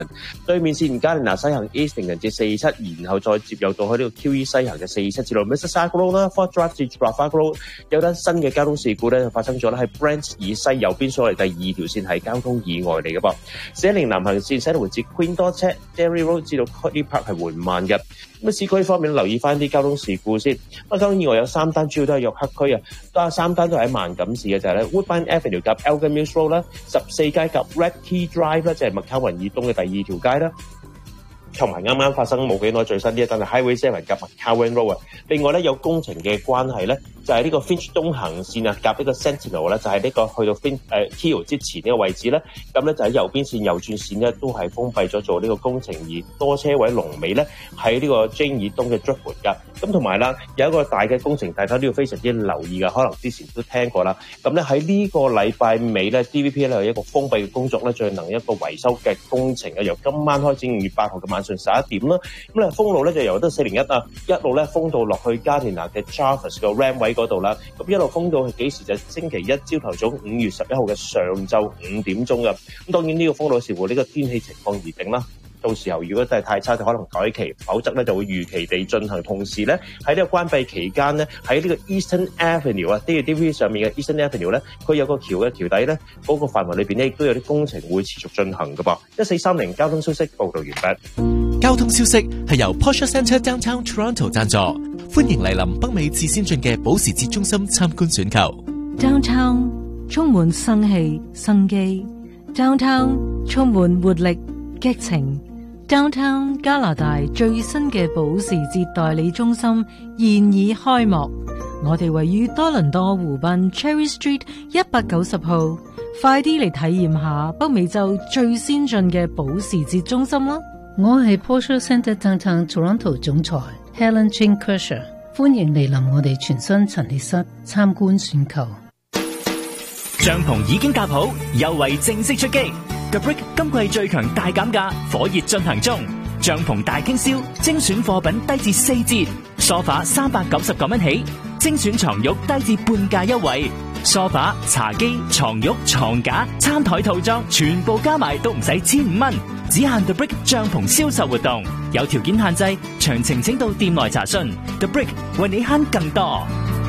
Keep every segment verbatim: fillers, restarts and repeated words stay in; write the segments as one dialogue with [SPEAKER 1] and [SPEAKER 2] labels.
[SPEAKER 1] 對面線加連拿西行 East 凌人至四七，然後再接右到去呢個 Q E 西行嘅四七至到 Mississauga Road 啦 ，Fort Drive 至 Trafalgar Road 有單新嘅交通事故咧發生咗咧，喺 Brent 以西右邊所嚟第二條線係交通意外嚟嘅噃。四一零南行線西到至 Queen 多車 Derry Road 至到 Courtney Park 係緩慢嘅。咁啊，市區方面留意翻啲交通事故先。咁交通意外有三單，主要都係約克區啊，都係三單都係喺萬錦市嘅，就係咧 Woodbine Avenue 夾 Elgin Mills Road 啦，十四街夾 Red Key Drive 啦，即係麥卡雲以東嘅第二條街啦。同埋啱啱發生冇幾耐最新呢一單係 Highway Seven 夾 McCowan Road 啊。另外咧有工程嘅關係咧，就係、是、呢個 Finch 東行線啊，夾呢個 Sentinel 咧，就係、是、呢個去到 Finch 誒 Keel 之前呢個位置咧，咁咧就喺右邊線右轉線咧都係封閉咗做呢個工程，而多車位龍尾咧喺呢個 Jane 以東嘅 Driftwood 㗎。咁同埋啦，有一個大嘅工程，大家都要非常之留意㗎，可能之前都聽過啦。咁咧喺呢個禮拜尾咧 ，D V P 咧有一個封閉嘅工作咧，進行一個維修嘅工程啊，由今晚開始五月八號嘅晚上十一點啦。咁咧封路咧就由得四零一啊，一路咧封到落去加連拿嘅 Jarvis 個 Ram 位嗰度啦。咁一路封到係幾時？就星期一朝頭早五月十一號嘅上晝五點鐘㗎。咁當然呢個封路視乎呢個天氣情況而定啦。到時候如果真係太差，就可能改期，否則咧就會預期地進行。同時咧喺呢個關閉期間咧，喺呢個 Eastern Avenue 啊 ，D V D 上面嘅 Eastern Avenue 咧，佢有個橋嘅橋底咧，嗰、那個範圍裏邊咧亦都有啲工程會持續進行㗎噃。一四三零交通消息報導完畢。
[SPEAKER 2] 交通消息係由 Porsche Centre Downtown Toronto 贊助，歡迎嚟臨北美至先進嘅保時捷中心參觀選購。
[SPEAKER 3] Downtown 充滿生氣生機 ，Downtown 充滿活力激情。Downtown 加拿大最新嘅保時捷代理中心現已開幕，我哋位於多倫多湖濱 Cherry Street 一百九十號，快啲嚟體驗下北美洲最先進嘅保時捷中心啦！
[SPEAKER 4] 我係 Porsche Centre Downtown Toronto 總裁 Helen Chin Kershaw， 歡迎嚟臨我哋全新陳列室參觀選購。
[SPEAKER 5] 帳篷已經搭好，優惠正式出擊。The Brick 今季最強大減價，火熱進行中。帳篷大傾銷，精選貨品低至四折，梳化三百九十九蚊起，精選床褥低至半價優惠。梳化、茶几、床褥、床架、餐台套裝，全部加埋都唔使千五蚊，只限 The Brick 帳篷銷售活動，有條件限制，詳情請到店內查詢。The Brick 為你慳更多。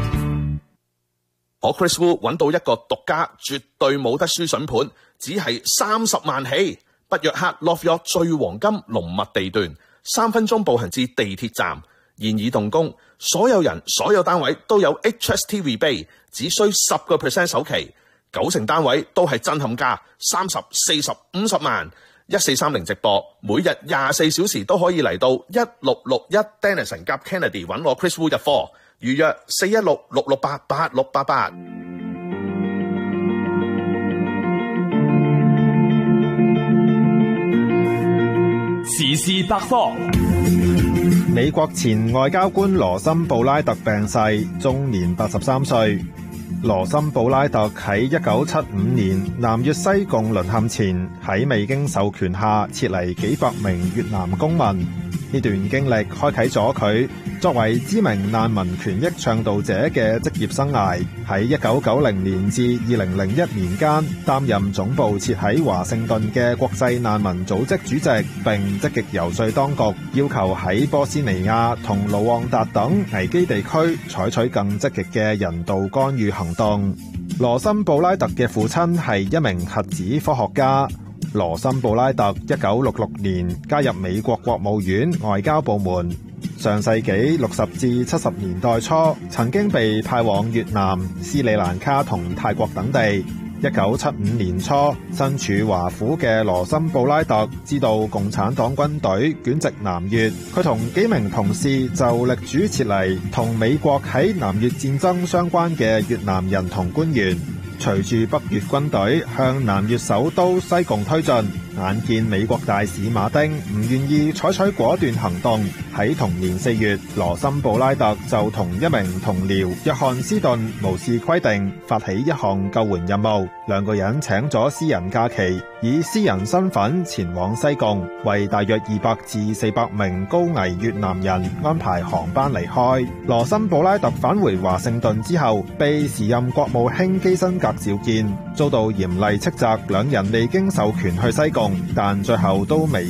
[SPEAKER 6] 我 Chris Wu 揾到一個獨家絕對冇得輸筍盤，只係三十萬起，北約克 Love York 最黃金濃密地段，三分鐘步行至地鐵站，現已動工，所有人所有單位都有 H S T rebate， 只需十個 percent 首期，九成單位都係震撼價，三十、四十、五十萬，一四三零直播，每日廿四小時都可以嚟到一六六一 Denison 夾 Kennedy 揾我 Chris Wu 入貨。預約四一六六六八八六八八。
[SPEAKER 5] 時事百科。
[SPEAKER 7] 美國前外交官羅森布拉特病逝，終年八十三歲。羅森布拉特喺一九七五年南越西貢淪陷前，喺未經授權下撤離幾百名越南公民。呢段經歷開啟咗佢作為知名難民權益倡導者嘅職業生涯。喺一九九零年至二零零一年間，擔任總部設喺華盛頓嘅國際難民組織主席，並積極遊說當局，要求喺波斯尼亞同盧旺達等危機地區採取更積極嘅人道干預行動。羅森布拉特嘅父親係一名核子科學家。羅森布拉特一九六六年加入美國國務院外交部門，上世紀六十至七十年代初曾經被派往越南、斯里蘭卡同泰國等地。一九七五年初，身處華府嘅羅森布拉特知道共產黨軍隊捲籍南越，佢同幾名同事就力主撤離同美國喺南越戰爭相關嘅越南人同官員。隨住北越軍隊向南越首都西貢推進，眼見美國大使馬丁唔願意採取果斷行動，喺同年四月，羅森布拉特就同一名同僚約翰斯頓無視規定，發起一項救援任務。 兩個人請咗私人假期，以私人身份前往西貢，為大約二百至四百名高危越南人安排航班離開。羅森布拉特返回華盛頓之後，被時任國務卿基辛格召見，遭到嚴厲斥責兩人未經授權去西貢，但最後都未